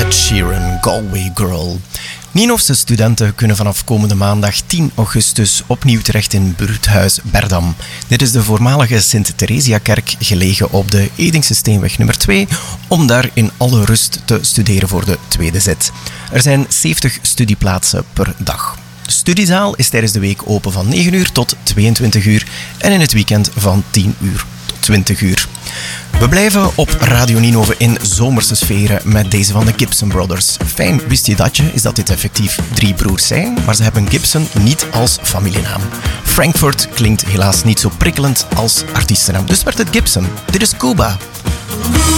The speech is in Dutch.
Ed Sheeran, Galway Girl. Nienhofse studenten kunnen vanaf komende maandag 10 augustus opnieuw terecht in buurthuis Berdam. Dit is de voormalige Sint-Theresia-kerk, gelegen op de Edingse Steenweg nummer 2, om daar in alle rust te studeren voor de tweede zet. Er zijn 70 studieplaatsen per dag. De studiezaal is tijdens de week open van 9 uur tot 22 uur en in het weekend van 10 uur tot 20 uur. We blijven op Radio Nienhoven in zomerse sferen met deze van de Gibson Brothers. Fijn, wist je dat is dat dit effectief 3 broers zijn, maar ze hebben Gibson niet als familienaam. Frankfurt klinkt helaas niet zo prikkelend als artiestennaam, dus werd het Gibson. Dit is Cuba.